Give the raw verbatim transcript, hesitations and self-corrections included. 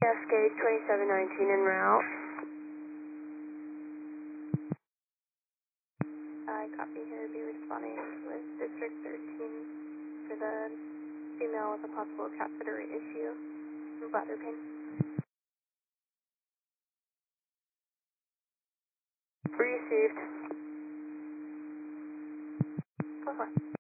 Cascade twenty-seven nineteen en route. I copy here, be responding with District thirteen for the female with a possible catheter issue and bladder pain. Received. Go for it.